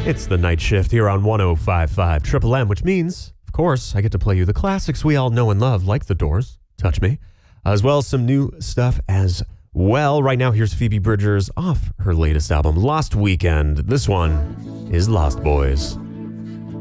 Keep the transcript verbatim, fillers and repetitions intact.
It's the night shift here on one oh five point five Triple M, which means, of course, I get to play you the classics we all know and love, like The Doors, Touch Me, as well as some new stuff as well. Right now, here's Phoebe Bridgers off her latest album, Lost Weekend. This one is Lost Boys.